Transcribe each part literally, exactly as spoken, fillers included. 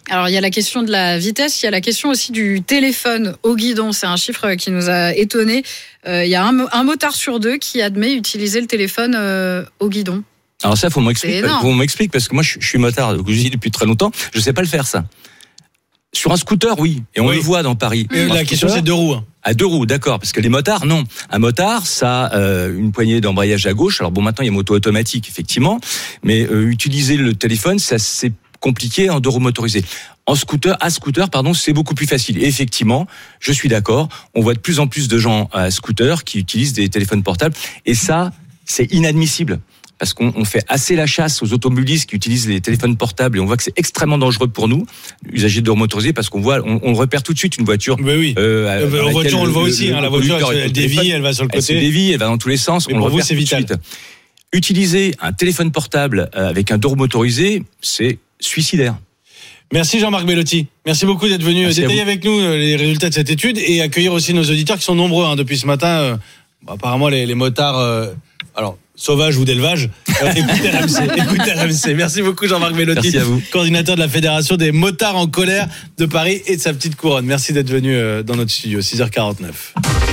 Alors, il y a la question de la vitesse, il y a la question aussi du téléphone au guidon. C'est un chiffre qui nous a étonnés. Euh, il y a un, un motard sur deux qui admet utiliser le téléphone euh, au guidon. Alors ça, faut m'expliquer. Faut m'expliquer parce que moi, je, je suis motard depuis très longtemps. Je sais pas le faire, ça. Sur un scooter, oui. Et on oui. le voit dans Paris. Et la question, c'est deux roues. Hein. À deux roues, d'accord. Parce que les motards, non. Un motard, ça a euh, une poignée d'embrayage à gauche. Alors bon, maintenant, il y a moto automatique, effectivement. Mais euh, utiliser le téléphone, ça, c'est compliqué en deux roues motorisées. En scooter, à scooter, pardon, c'est beaucoup plus facile. Et effectivement, je suis d'accord. On voit de plus en plus de gens à scooter qui utilisent des téléphones portables. Et ça, c'est inadmissible. Parce qu'on on fait assez la chasse aux automobilistes qui utilisent les téléphones portables et on voit que c'est extrêmement dangereux pour nous, usagers de motorisés, parce qu'on voit, on, on repère tout de suite une voiture. Mais oui. Euh, euh, en voiture, on le voit le, aussi. Le, hein, la voiture, elle, elle dévie, elle va sur le côté. Elle se dévie, elle va dans tous les sens. Mais on pour le vous, repère c'est vital. Tout de suite. Utiliser un téléphone portable avec un dos motorisé, c'est suicidaire. Merci Jean-Marc Bellotti. Merci beaucoup d'être venu Merci détailler avec nous les résultats de cette étude et accueillir aussi nos auditeurs qui sont nombreux hein, depuis ce matin. Euh, bon, apparemment, les, les motards. Euh, alors. Sauvage ou d'élevage, euh, écoutez R M C, écoutez R M C. Merci beaucoup Jean-Marc Bellotti, Merci à vous. Coordinateur de la Fédération des motards en colère de Paris et de sa petite couronne. Merci d'être venu euh, dans notre studio, six heures quarante-neuf.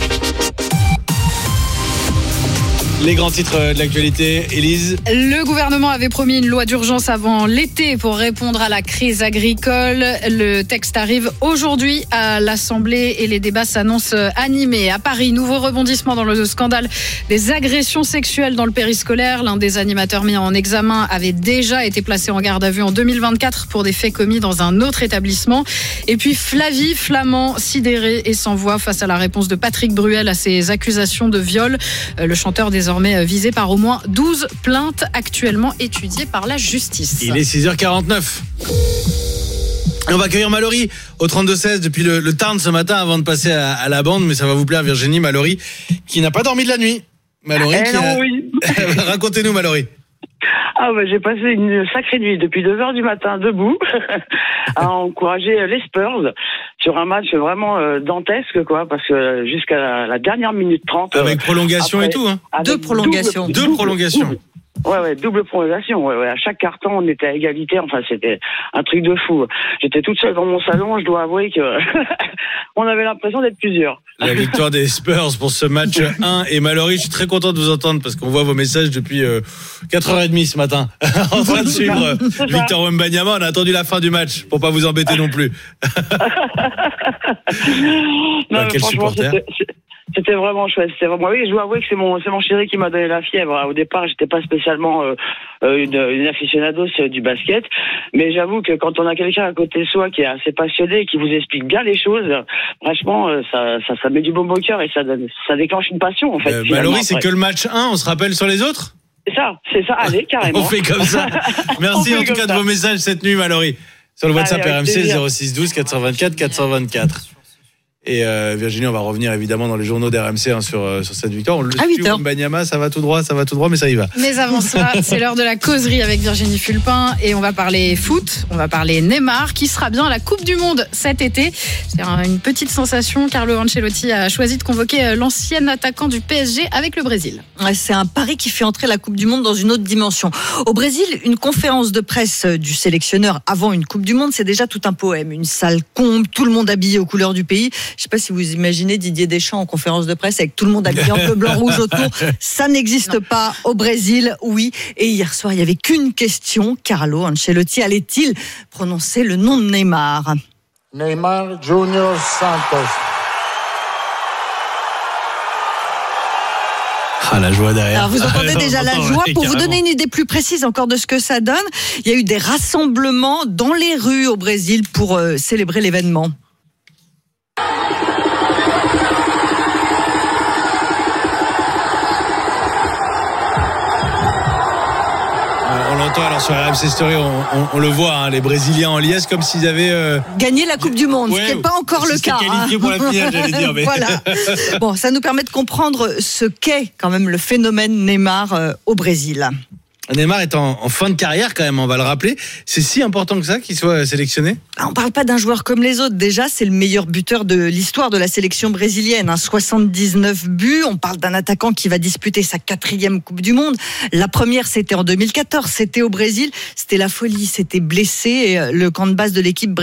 Les grands titres de l'actualité, Élise. Le gouvernement avait promis une loi d'urgence avant l'été pour répondre à la crise agricole. Le texte arrive aujourd'hui à l'Assemblée et les débats s'annoncent animés. À Paris, nouveau rebondissement dans le scandale des agressions sexuelles dans le périscolaire. L'un des animateurs mis en examen avait déjà été placé en garde à vue en deux mille vingt-quatre pour des faits commis dans un autre établissement. Et puis Flavie Flament, sidéré et sans voix face à la réponse de Patrick Bruel à ses accusations de viol. Le chanteur désormais visé par au moins douze plaintes actuellement étudiées par la justice. Il est six heures quarante-neuf. Et on va accueillir Mallory au trente-deux seize depuis le, le Tarn ce matin avant de passer à, à la bande, mais ça va vous plaire Virginie. Mallory qui n'a pas dormi de la nuit. Mallory eh qui non, a... oui. Racontez-nous Mallory. Ah bah, j'ai passé une sacrée nuit depuis deux heures du matin debout à encourager les Spurs sur un match vraiment euh, dantesque quoi, parce que jusqu'à la, la dernière minute trente avec prolongation après, et tout hein. Deux prolongations. Double, Deux double, prolongations. Double. Ouais, ouais, double prolongation. Ouais, ouais. À chaque carton, on était à égalité. Enfin, c'était un truc de fou. J'étais toute seule dans mon salon. Je dois avouer que on avait l'impression d'être plusieurs. La victoire des Spurs pour ce match un. Et Mallory, je suis très content de vous entendre parce qu'on voit vos messages depuis euh, quatre heures trente ce matin en train de suivre euh, Victor Wembanyama. On a attendu la fin du match pour pas vous embêter non plus. non, ah, quel supporter. C'était, c'était vraiment chouette. C'était vraiment... Oui, je dois avouer que c'est mon, c'est mon chéri qui m'a donné la fièvre. Au départ, j'étais pas spécialement euh, une, une aficionados du basket, mais j'avoue que quand on a quelqu'un à côté de soi qui est assez passionné et qui vous explique bien les choses, franchement, ça, ça, ça met du baume au cœur et ça, ça déclenche une passion en fait. Euh, Mallory, c'est que le match un, on se rappelle sur les autres ? C'est ça, c'est ça. Allez, carrément. On fait comme ça. Merci en tout cas ça. de vos messages cette nuit, Mallory. Sur le WhatsApp R M C zéro six douze quatre cent vingt-quatre quatre cent vingt-quatre. Et euh, Virginie, on va revenir évidemment dans les journaux d'R M C hein, sur, euh, sur cette victoire. On le à huit heures. Wembanyama, ça va tout droit, ça va tout droit, mais ça y va. Mais avant ça, c'est l'heure de la causerie avec Virginie Fulpin et on va parler foot, on va parler Neymar qui sera bien à la Coupe du Monde cet été. C'est une petite sensation. Carlo Ancelotti a choisi de convoquer l'ancien attaquant du P S G avec le Brésil. Ouais, c'est un pari qui fait entrer la Coupe du Monde dans une autre dimension. Au Brésil, une conférence de presse du sélectionneur avant une Coupe du Monde, c'est déjà tout un poème. Une salle comble, tout le monde habillé aux couleurs du pays. Je ne sais pas si vous imaginez Didier Deschamps en conférence de presse avec tout le monde habillé en bleu, blanc, rouge autour. Ça n'existe non. pas au Brésil, oui. Et hier soir, il n'y avait qu'une question. Carlo Ancelotti allait-il prononcer le nom de Neymar ? Neymar Junior Santos. Ah, la joie derrière. Alors, vous entendez déjà la joie. Pour vous donner une idée plus précise encore de ce que ça donne, il y a eu des rassemblements dans les rues au Brésil pour euh, célébrer l'événement. On l'entend alors sur R M C Story, on, on, on le voit, hein, les Brésiliens en liesse comme s'ils avaient euh... gagné la Coupe du Monde, ouais, ce qui n'est pas encore le cas. Qualifié hein. pour la finale, j'allais dire. Mais... voilà. Bon, ça nous permet de comprendre ce qu'est quand même le phénomène Neymar euh, au Brésil. Neymar est en, en fin de carrière quand même, on va le rappeler. C'est si important que ça qu'il soit sélectionné ? On ne parle pas d'un joueur comme les autres. Déjà, c'est le meilleur buteur de l'histoire de la sélection brésilienne. Hein, soixante-dix-neuf buts. On parle d'un attaquant qui va disputer sa quatrième Coupe du Monde. La première, c'était en deux mille quatorze. C'était au Brésil. C'était la folie. C'était blessé. Et le camp de base de l'équipe